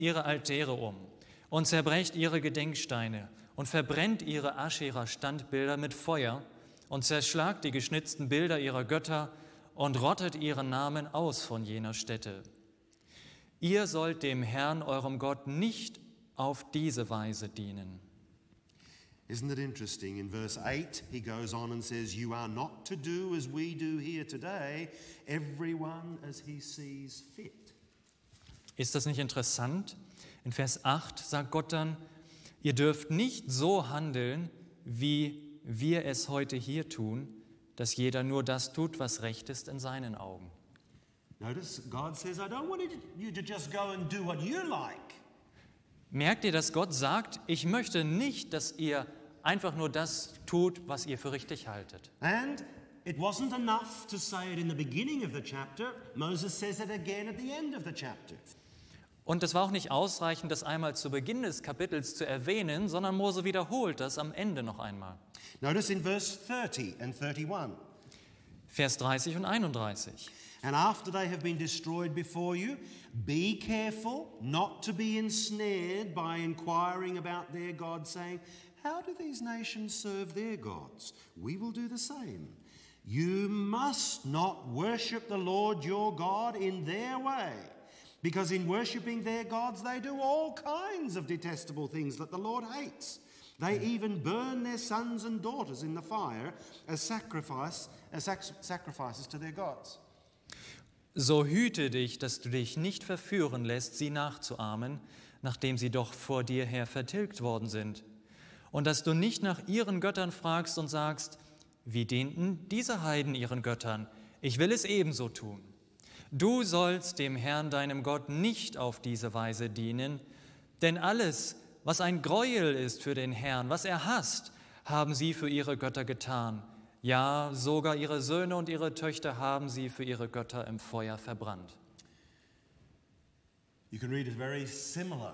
ihre Altäre um und zerbrecht ihre Gedenksteine und verbrennt ihre Aschera-Standbilder mit Feuer und zerschlagt die geschnitzten Bilder ihrer Götter und rottet ihren Namen aus von jener Stätte. Ihr sollt dem Herrn, eurem Gott, nicht auf diese Weise dienen. Isn't it interesting? In verse 8, he goes on and says, you are not to do as we do here today, everyone as he sees fit. Ist das nicht interessant? In Vers 8 sagt Gott dann, ihr dürft nicht so handeln, wie wir es heute hier tun, dass jeder nur das tut, was recht ist in seinen Augen. Notice, God says, I don't want you to just go and do what you like. Merkt ihr, dass Gott sagt, ich möchte nicht, dass ihr einfach nur das tut, was ihr für richtig haltet. And it wasn't enough to say it in the beginning of the chapter. Moses says it again at the end of the chapter. Und es war auch nicht ausreichend, das einmal zu Beginn des Kapitels zu erwähnen, sondern Mose wiederholt das am Ende noch einmal. Notice in verse 30 and 31. Vers 30 und 31. And after they have been destroyed before you, be careful not to be ensnared by inquiring about their God, saying, how do these nations serve their gods? We will do the same. You must not worship the Lord your God in their way, because in worshipping their gods they do all kinds of detestable things that the Lord hates. They even burn their sons and daughters in the fire as sacrifices to their gods. So hüte dich, dass du dich nicht verführen lässt, sie nachzuahmen, nachdem sie doch vor dir her vertilgt worden sind. Und dass du nicht nach ihren Göttern fragst und sagst, wie dienten diese Heiden ihren Göttern? Ich will es ebenso tun. Du sollst dem Herrn, deinem Gott, nicht auf diese Weise dienen, denn alles, was ein Gräuel ist für den Herrn, was er hasst, haben sie für ihre Götter getan. Ja, sogar ihre Söhne und ihre Töchter haben sie für ihre Götter im Feuer verbrannt. You can read a very similar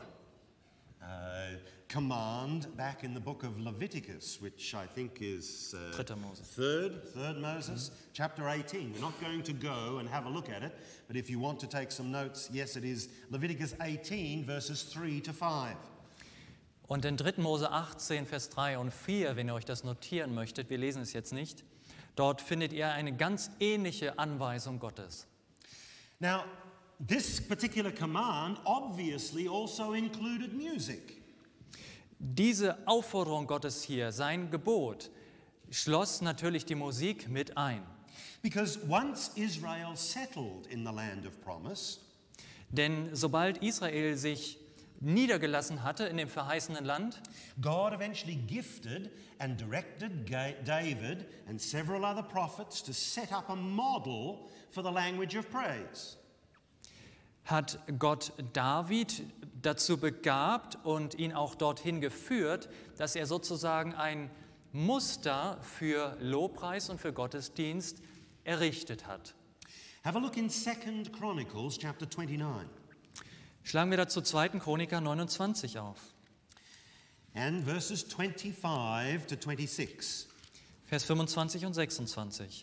command back in the book of Leviticus, which I think is third Moses, chapter 18. We're not going to go and have a look at it, but if you want to take some notes, yes, it is Leviticus 18, verses 3 to 5. Und in 3. Mose 18, Vers 3 und 4, wenn ihr euch das notieren möchtet, wir lesen es jetzt nicht, dort findet ihr eine ganz ähnliche Anweisung Gottes. Now, this particular command obviously also included music. Diese Aufforderung Gottes hier, sein Gebot, schloss natürlich die Musik mit ein. Because once Israel settled in the land of promise, denn sobald Israel sich niedergelassen hatte in dem verheißenen Land, God eventually gifted and directed David and several other prophets to set up a model for the language of praise. Hat Gott David dazu begabt und ihn auch dorthin geführt, dass er sozusagen ein Muster für Lobpreis und für Gottesdienst errichtet hat. Have a look in 2 Chronicles chapter 29. Schlagen wir dazu 2. Chroniker 29 auf. And verses 25 to 26. Vers 25 und 26.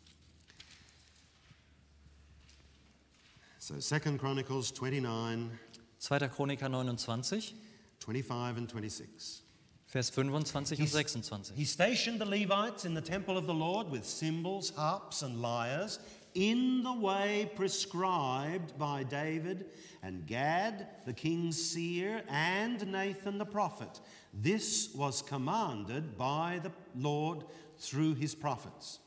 So 2 Chronicles 29, 2. Chroniker 29, 25 and 26. Vers 25 und 26. He stationed the Levites in the temple of the Lord with cymbals, harps and lyres in the way prescribed by David and Gad, the king's seer, and Nathan the prophet. This was commanded by the Lord through his prophets.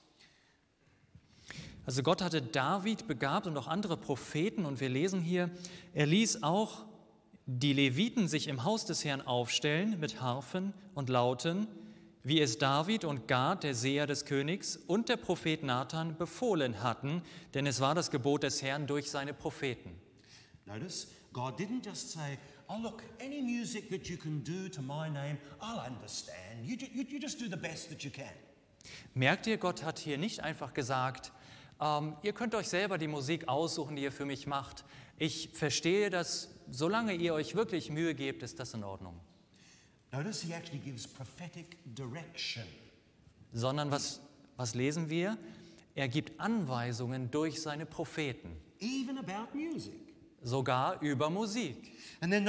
Also Gott hatte David begabt und auch andere Propheten und wir lesen hier, er ließ auch die Leviten sich im Haus des Herrn aufstellen mit Harfen und Lauten, wie es David und Gad, der Seher des Königs, und der Prophet Nathan befohlen hatten, denn es war das Gebot des Herrn durch seine Propheten. Notice, God didn't just say, oh look, any music that you can do to my name, I'll understand. You just do the best that you can. Merkt ihr, Gott hat hier nicht einfach gesagt, ihr könnt euch selber die Musik aussuchen, die ihr für mich macht. Ich verstehe das, solange ihr euch wirklich Mühe gebt, ist das in Ordnung. Notice he actually gives prophetic direction. Sondern was lesen wir? Er gibt Anweisungen durch seine Propheten. Even about music. sogar über Musik. And they're